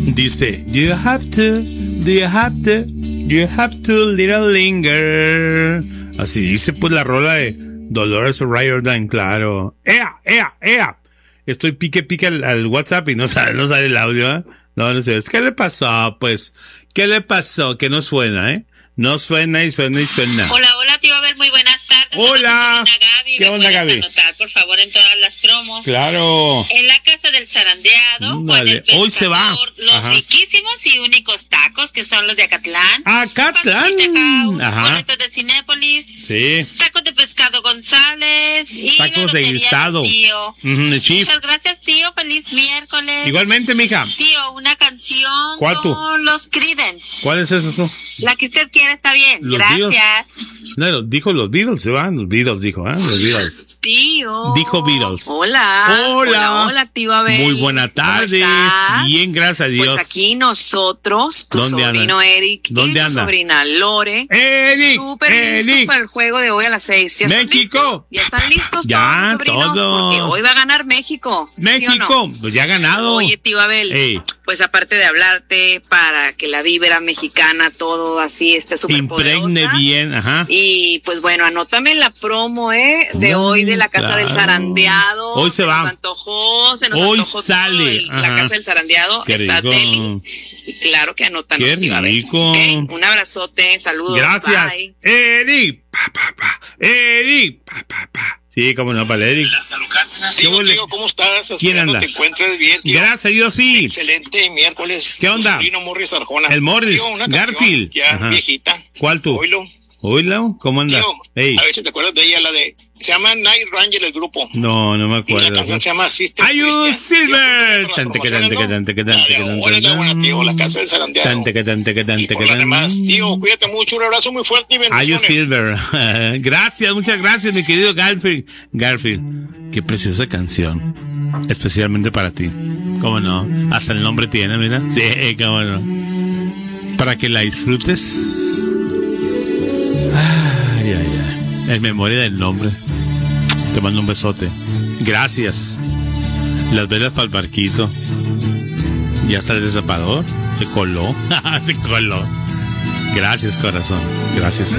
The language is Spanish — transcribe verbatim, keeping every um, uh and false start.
Dice, do you have to, do you have to, do you have to little linger. Así dice pues la rola de Dolores O'Riordan, claro. ¡Ea, ea, ea! Estoy pique, pique al, al WhatsApp y no sale, no sale el audio, ¿eh? No, no sé. ¿Qué le pasó? Pues, ¿qué le pasó? Que no suena, ¿eh? No suena y suena y suena. Hola, hola, tío Abel, muy buenas tardes. Hola. Gaby. ¿Qué ¿Me onda, Gaby? Anotar, por favor, en todas las promos. Claro. En la casa del zarandeado. Dale. Hoy se va. Los Ajá. riquísimos y únicos tacos que son los de Acatlán. Acatlán. Ajá. Boletos de Cinépolis. Sí. Tacos de pescado González. Y tacos de guisado. Tío. Uh-huh, de chip. Muchas gracias, tío. Feliz miércoles. Igualmente, mija. Tío, una canción. ¿Cuál tú? Con los Creedence. ¿Cuál es eso tú? La que usted quiera está bien. Los Gracias. Beatles. No, dijo los Beatles, se van. Los Beatles dijo, ¿eh? Los Beatles. Tío. Dijo Beatles. Hola. Hola. Hola, hola, tío Abel. Muy buena tarde. Bien, gracias a Dios. Pues aquí nosotros, tu ¿Dónde sobrino anda? Eric ¿Dónde y tu anda? sobrina Lore. Eric. Súper listos Eric. para el juego de hoy a las seis. ¿Ya están México. listos? ¿Ya están listos Ya, todos los sobrinos? todos. Porque hoy va a ganar México. ¿sí México. o no? Pues ya ha ganado. Oye, tío Abel. Ey. Pues aparte de hablarte para que la vibra mexicana, todo así esté súper poderosa. Impregne bien, ajá. Y pues bueno, anótame la promo, ¿eh? De Mm, hoy de la Casa claro. del Zarandeado. Hoy se nos va. antojó, se nos Hoy antojó sale. todo el- la Ajá. Casa del Zarandeado. Qué Está rico. Deli. Y claro que anótanos, Qué tío Abel, rico. ¿ok? Un abrazote, saludos. Gracias. Bye. Eric. Pa, pa, pa. Eric. Pa, pa, pa. Sí, cómo no, para Eric. Sí, tío, ¿cómo estás? ¿Quién Espero anda? te encuentres bien, tío. Gracias a Dios, sí. Excelente miércoles. ¿Qué onda? Tu sobrino Morris Arjona. El Morris, Tío, una canción Garfield. ya Ajá. viejita. ¿Cuál tú? Oílo. Oílo, ¿cómo anda? Tío, Ey. a ver si te acuerdas de ella, la de... Se llama Night Ranger el grupo. No, no me Y la acuerdo. canción se llama Sister Are you Christian. Silver? Tío, Tante que las tante que promociones, tante que ¿no? tante que La de tante ahora es la buena, tío, la Casa del Zarandeado. tante que tante que Y tante por que lo demás, tante. tío, cuídate mucho, un abrazo muy fuerte y Are you bendiciones. Silver? Gracias, muchas gracias, mi querido Garfield. Garfield, qué preciosa canción. Especialmente para ti. ¿Cómo no? Hasta el nombre tiene, mira. Sí, cómo no. Para que la disfrutes. Ay, ay, ay. En memoria del nombre. Te mando un besote. Gracias. Las velas para el barquito. Ya está el destapador. Se coló. Se coló. Gracias, corazón. Gracias.